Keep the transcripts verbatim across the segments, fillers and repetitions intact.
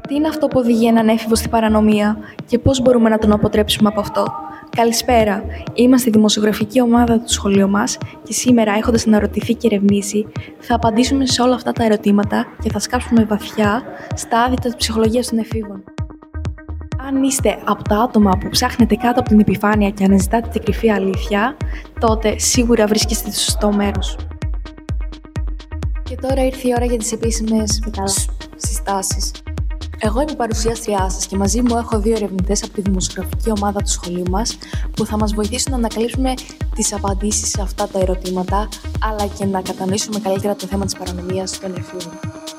Τι είναι αυτό που οδηγεί έναν έφηβο στην παρανομία και πώς μπορούμε να τον αποτρέψουμε από αυτό? Καλησπέρα. Είμαστε η δημοσιογραφική ομάδα του σχολείου μας και σήμερα, έχοντας αναρωτηθεί και ερευνήσει, θα απαντήσουμε σε όλα αυτά τα ερωτήματα και θα σκάψουμε βαθιά στα άδυτα της ψυχολογίας των εφήβων. Αν είστε από τα άτομα που ψάχνετε κάτω από την επιφάνεια και αναζητάτε την κρυφή αλήθεια, τότε σίγουρα βρίσκεστε στο σωστό μέρος. Και τώρα ήρθε η ώρα για τις επίσημες συστάσεις. Εγώ είμαι η παρουσιάστριά σας και μαζί μου έχω δύο ερευνητές από τη δημοσιογραφική ομάδα του σχολείου μας που θα μας βοηθήσουν να ανακαλύψουμε τις απαντήσεις σε αυτά τα ερωτήματα, αλλά και να κατανοήσουμε καλύτερα το θέμα της παρανομίας των εφήβων.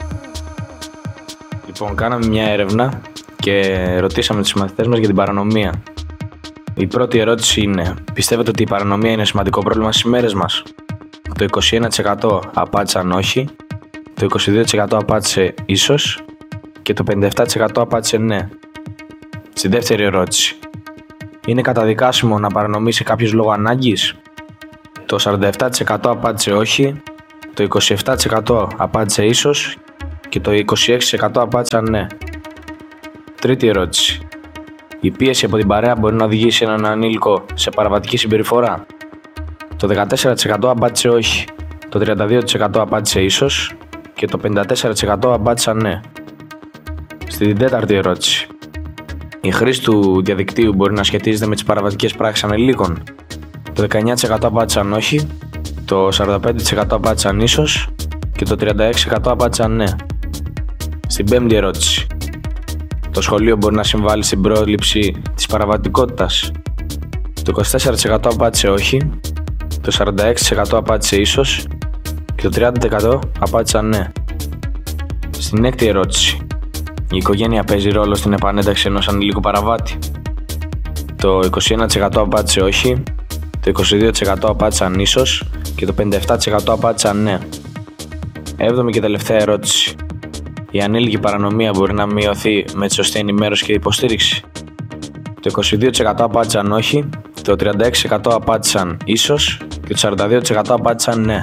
Λοιπόν, κάναμε μια έρευνα και ρωτήσαμε τους μαθητές μας για την παρανομία. Η πρώτη ερώτηση είναι: πιστεύετε ότι η παρανομία είναι σημαντικό πρόβλημα στις ημέρες μας? Το είκοσι ένα τοις εκατό απάντησαν όχι, το είκοσι δύο τοις εκατό απάντησε ίσως και το πενήντα επτά τοις εκατό απάντησε ναι. Στη δεύτερη ερώτηση: είναι καταδικάσιμο να παρανομήσει κάποιος λόγω ανάγκης? Το σαράντα επτά τοις εκατό απάντησε όχι, το είκοσι επτά τοις εκατό απάντησε ίσως και το είκοσι έξι τοις εκατό απάντησαν ναι. Τρίτη ερώτηση: η πίεση από την παρέα μπορεί να οδηγήσει έναν ανήλικο σε παραβατική συμπεριφορά? Το δεκατέσσερα τοις εκατό απάντησε όχι, το τριάντα δύο τοις εκατό απάντησε ίσως και το πενήντα τέσσερα τοις εκατό απάντησαν ναι. Στην τέταρτη ερώτηση: η χρήση του διαδικτύου μπορεί να σχετίζεται με τις παραβατικές πράξεις ανηλίκων? Το δεκαεννιά τοις εκατό απάντησαν όχι, το σαράντα πέντε τοις εκατό απάντησαν ίσως και το τριάντα έξι τοις εκατό απάντησαν ναι. Στην πέμπτη ερώτηση: το σχολείο μπορεί να συμβάλλει στην πρόληψη της παραβατικότητας? Το είκοσι τέσσερα τοις εκατό απάντησε όχι, το σαράντα έξι τοις εκατό απάντησε ίσως και το τριάντα τοις εκατό απάντησαν ναι. Στην έκτη ερώτηση: η οικογένεια παίζει ρόλο στην επανένταξη ενός ανηλίκου παραβάτη? Το είκοσι ένα τοις εκατό απάντησε όχι, το είκοσι δύο τοις εκατό απάντησαν ίσως και το πενήντα επτά τοις εκατό απάντησαν ναι. Έβδομη και τελευταία ερώτηση: η ανήλικη παρανομία μπορεί να μειωθεί με τη σωστή ενημέρωση και υποστήριξη? Το είκοσι δύο τοις εκατό απάντησαν όχι, το τριάντα έξι τοις εκατό απάντησαν ίσως και το σαράντα δύο τοις εκατό απάντησαν ναι.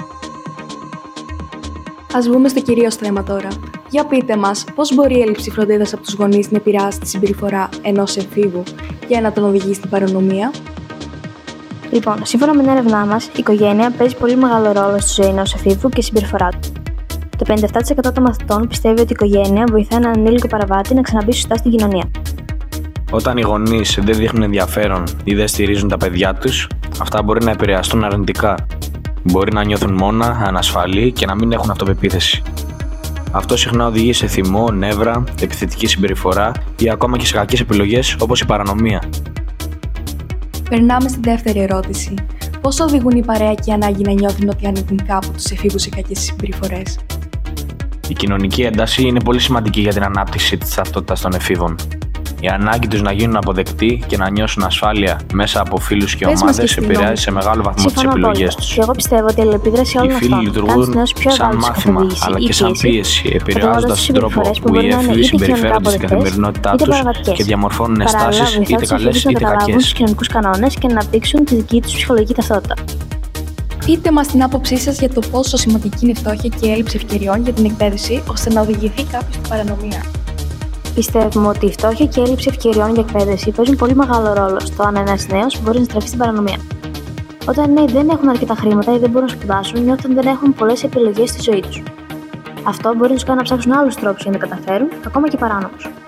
Ας μπούμε στο κυρίως θέμα τώρα. Για πείτε μας, πώς μπορεί η έλλειψη φροντίδας από τους γονείς να επηρεάσει τη συμπεριφορά ενός εφήβου και να τον οδηγήσει στην παρανομία? Λοιπόν, σύμφωνα με την έρευνά μας, η οικογένεια παίζει πολύ μεγάλο ρόλο στη ζωή ενός εφήβου και στη συμπεριφορά του. Το πενήντα επτά τοις εκατό των μαθητών πιστεύει ότι η οικογένεια βοηθά έναν ανήλικο παραβάτη να ξαναμπεί σωστά στην κοινωνία. Όταν οι γονείς δεν δείχνουν ενδιαφέρον ή δεν στηρίζουν τα παιδιά τους, αυτά μπορεί να επηρεαστούν αρνητικά. Μπορεί να νιώθουν μόνα, ανασφαλή και να μην έχουν αυτοπεποίθηση. Αυτό συχνά οδηγεί σε θυμό, νεύρα, επιθετική συμπεριφορά ή ακόμα και σε κακές επιλογές όπως η παρανομία. Περνάμε στην δεύτερη ερώτηση. Πώς οδηγούν η παρέα και η ανάγκη να νιώθουν ότι ανήκουν κάπου τους εφήβους σε κακές συμπεριφορές? Η κοινωνική ένταση είναι πολύ σημαντική για την ανάπτυξη της ταυτότητας των εφήβων. Η ανάγκη τους να γίνουν αποδεκτοί και να νιώσουν ασφάλεια μέσα από φίλους και ομάδες επηρεάζει σε μεγάλο βαθμό τις επιλογές τους. Και εγώ πιστεύω ότι η αλληλεπίδραση όλων αυτών οι φίλοι λειτουργούν σαν μάθημα αλλά και σαν πίεση, επηρεάζοντας τον τρόπο που οι έφηβοι συμπεριφέρονται στην καθημερινότητά τους και διαμορφώνουν στάσεις είτε καλές είτε κακές. Να καταλάβουν τους κοινωνικούς κανόνες και να αναπτύξουν τη δική τους ψυχολογική ταυτότητα. Πείτε μας την άποψή σας για το πόσο σημαντική είναι η φτώχεια και η έλλειψη ευκαιριών για την εκπαίδευση ώστε να οδηγηθεί κάποιος στην παρανομία. Πιστεύουμε ότι η φτώχεια και η έλλειψη ευκαιριών για εκπαίδευση παίζουν πολύ μεγάλο ρόλο στο αν ένας νέος μπορεί να στραφεί στην παρανομία. Όταν οι νέοι δεν έχουν αρκετά χρήματα ή δεν μπορούν να σπουδάσουν, νιώθουν ότι δεν έχουν πολλές επιλογές στη ζωή τους. Αυτό μπορεί να τους κάνει να ψάξουν άλλους τρόπους για να τα καταφέρουν, ακόμα και παράνομους.